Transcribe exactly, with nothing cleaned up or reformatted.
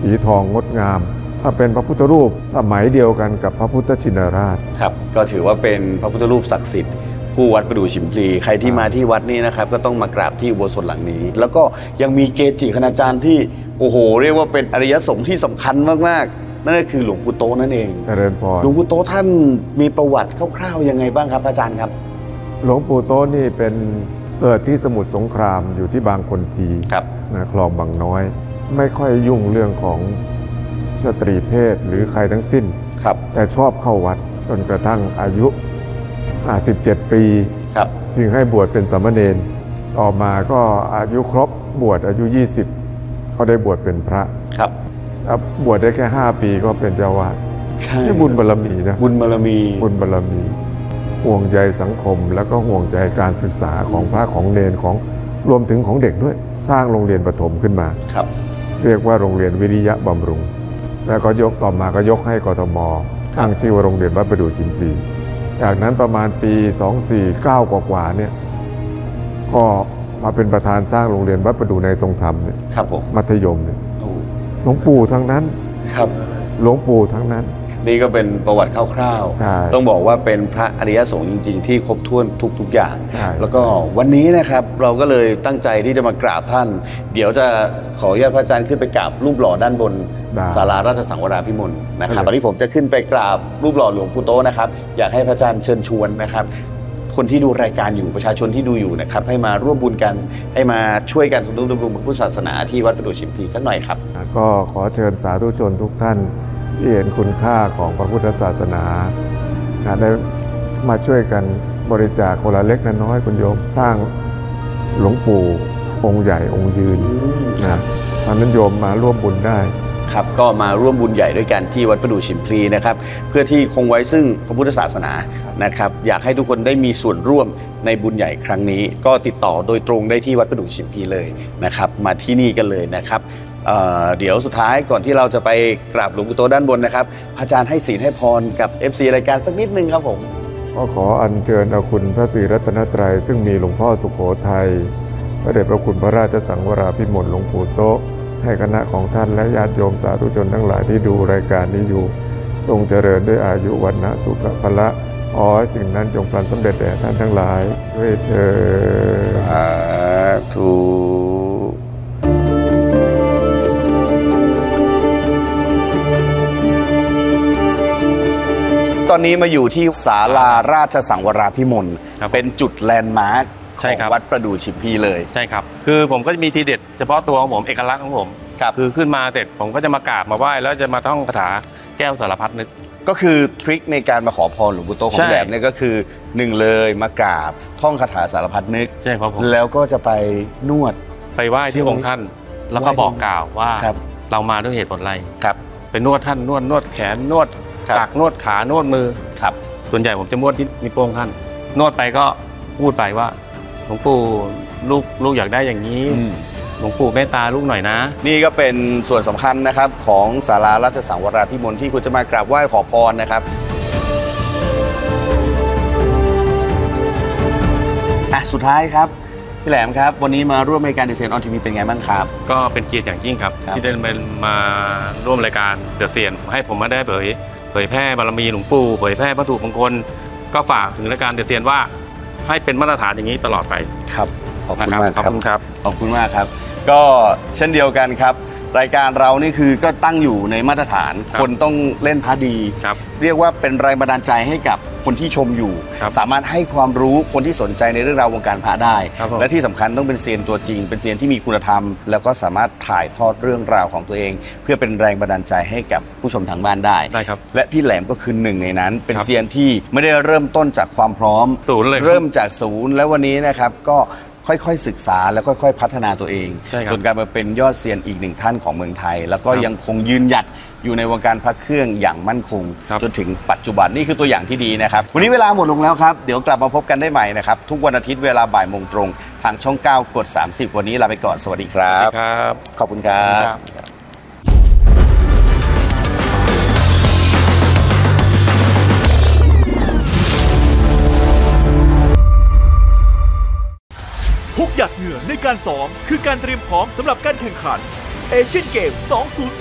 สีทองงดงามถ้าเป็นพระพุทธรูปสมัยเดียวกันกับพระพุทธชินราชครับก็ถือว่าเป็นพระพุทธรูปศักดิ์สิทธิ์คู่วัดประดู่ฉิมพลีใครที่มาที่วัดนี้นะครับก็ต้องมากราบที่อุโบสถหลังนี้แล้วก็ยังมีเกจิคณาจารย์ที่โอ้โหเรียกว่าเป็นอริยสงฆ์ที่สำคัญมากๆนั่นก็คือหลวงปู่โตนั่นเองเจริญพรหลวงปู่โตท่านมีประวัติคร่าวๆยังไงบ้างครับอาจารย์ครับหลวงปู่โตนี่เป็นเกิดที่สมุทรสงครามอยู่ที่บางคนทีนะคลองบางน้อยไม่ค่อยยุ่งเรื่องของสตรีเพศหรือใครทั้งสิ้นแต่ชอบเข้าวัดจนกระทั่งอายุสิบเจ็ดปีจึงให้บวชเป็นสามเณรต่อมาก็อายุครบบวชอายุยี่สิบเขาได้บวชเป็นพระครับบวชได้แค่ห้าปีก็เป็นเจ้าวาดนี่บุญบารมีนะบุญบารมีบุญบารมีห่วงใยสังคมแล้วก็ห่วงใยการศึกษาของพระของเณรของรวมถึงของเด็กด้วยสร้างโรงเรียนประถมขึ้นมาครับเรียกว่าโรงเรียนวิริยะบำรุงแล้วก็ยกต่อมาก็ยกให้กทมตั้งชื่อว่าโรงเรียนวัดประดู่ฉิมพลีจากนั้นประมาณปีสองสี่เก้ากว่าๆเนี่ยก็มาเป็นประธานสร้างโรงเรียนวัดประดู่ในทรงธรรมเนี่ยครับผมมัธยมเนี่ยหลวงปู่ทั้งนั้นครับหลวงปู่ทั้งนั้นนี่ก็เป็นประวัติคร่าวๆต้องบอกว่าเป็นพระอริยสงฆ์จริงๆที่ครบถ้วนทุกๆอย่างแล้วก็วันนี้นะครับเราก็เลยตั้งใจที่จะมากราบท่านเดี๋ยวจะขออนุญาตพระอาจารย์ขึ้นไปกราบรูปหล่อด้านบนศาลาราชสังวราภิมลนะครับตอนนี้ผมจะขึ้นไปกราบรูปหล่อหลวงปู่โตนะครับอยากให้พระอาจารย์เชิญชวนนะครับคนที่ดูรายการอยู่ประชาชนที่ดูอยู่นะครับให้มาร่วมบุญกันให้มาช่วยกันทำนุบำรุงพระพุทธศาสนาที่วัดประดู่ฉิมพลีสักหน่อยครับก็ขอเชิญสาธุชนทุกท่านที่เห็นคุณค่าของพระพุทธศาสนาได้มาช่วยกันบริจาคคนละเล็กน้อยคุณโยมสร้างหลวงปู่องค์ใหญ่องค์ยืนนะตอนนั้นโยมมาร่วมบุญได้ครับก็มาร่วมบุญใหญ่ด้วยกันที่วัดประดู่ฉิมพลีนะครับเพื่อที่คงไว้ซึ่งพระพุทธศาสนานะครับอยากให้ทุกคนได้มีส่วนร่วมในบุญใหญ่ครั้งนี้ก็ติดต่อโดยตรงได้ที่วัดประดู่ฉิมพลีเลยนะครับมาที่นี่กันเลยนะครับ เ, เดี๋ยวสุดท้ายก่อนที่เราจะไปกราบหลวงปู่โตด้านบนนะครับพระอาจารย์ให้ศีลให้พรกับ เอฟ ซี รายการสักนิดนึงครับผมก็ขออัญเชิญเอาคุณพระศรีรัตนตรัยซึ่งมีหลวงพ่อสุโขทัยพระเดชพระคุณพระราชสังวราภิมลหลวงปู่โตให้คณะของท่านและญาติโยมสาธุชนทั้งหลายที่ดูรายการนี้อยู่จงเจริญด้วยอายุวันนะสุขภละขอให้สิ่งนั้นจงพลันสำเร็จแด่ท่านทั้งหลายด้วยเถิดสาธุตอนนี้มาอยู่ที่ศาลาราชสังวราภิมลเป็นจุดแลนด์มาร์คของวัดประดู่ฉิมพลีเลยใช่ครับคือผมก็จะมีทีเด็ดเฉพาะตัวของผมเอกลักษณ์ของผมคือขึ้นมาเสร็จผมก็จะมากราบมาไหว้แล้วจะมาท่องคาถาแก้วสารพัดนึกก็คือทริคในการมาขอพรหลวงปู่โตของแบบนี้ก็คือหนึ่งเลยมากราบท่องคาถาสารพัดนึกใช่ครับผมแล้วก็จะไปนวดไปไหว้ที่องค์ท่านแล้วก็บอกกล่าวว่าเรามาด้วยเหตุผลอะไรครับไปนวดท่านนวดนวดแขนนวดตักนวดขานวดมือครับส่วนใหญ่ผมจะนวดที่นิ้วโป้งท่านนวดไปก็พูดไปว่าหลวงปู่ลูกลูกอยากได้อย่างนี้หลวงปู่เมตตาลูกหน่อยนะนี่ก็เป็นส่วนสำคัญนะครับของศาลาราชสังวราภิมลที่คุณจะมากราบไหว้ขอพรนะครับอ่ะสุดท้ายครับพี่แหลมครับวันนี้มาร่วมรายการเดอะเซียนออนทีวีเป็นไงบ้างครับก็เป็นเกียรติอย่างยิ่งครับที่ได้มาร่วมรายการเดอะเซียนให้ผมมาได้เผยเผยแพร่บารมีหลวงปู่เผยแพร่วัตถุมงคลก็ฝากถึงรายการเดอะเซียนว่าให้เป็นมาตรฐานอย่างนี้ตลอดไปครับขอบคุณมากขอบคุณครับขอบคุณมากครับก็เช่นเดียวกันครับรายการเรานี่คือก็ตั้งอยู่ในมาตรฐานคนต้องเล่นพระดีเรียกว่าเป็นแรงบันดาลใจให้กับคนที่ชมอยู่สามารถให้ความรู้คนที่สนใจในเรื่องราววงการพระได้และที่สำคัญต้องเป็นเซียนตัวจริงเป็นเซียนที่มีคุณธรรมแล้วก็สามารถถ่ายทอดเรื่องราวของตัวเองเพื่อเป็นแรงบันดาลใจให้กับผู้ชมทางบ้านได้และพี่แหลมก็คือหนึ่งในนั้นเป็นเซียนที่ไม่ได้เริ่มต้นจากความพร้อมเริ่มจากศูนย์แล้ววันนี้นะครับก็ค่อยๆศึกษาแล้วค่อยๆพัฒนาตัวเองจนกลายมาเป็นยอดเซียนอีกหนึ่งท่านของเมืองไทยแล้วก็ยังคงยืนหยัดอยู่ในวงการพระเครื่องอย่างมั่นคงจนถึงปัจจุบันนี่คือตัวอย่างที่ดีนะครับวันนี้เวลาหมดลงแล้วครับเดี๋ยวกลับมาพบกันได้ใหม่นะครับทุกวันอาทิตย์เวลาบ่ายโมงตรงทางช่องเก้ากดสามสิบวันนี้ลาไปก่อนสวัสดีครับขอบคุณครับทุกหยาดเหงื่อในการซ้อมคือการเตรียมพร้อมสำหรับการแข่งขันเอเชียนเกมสองพัน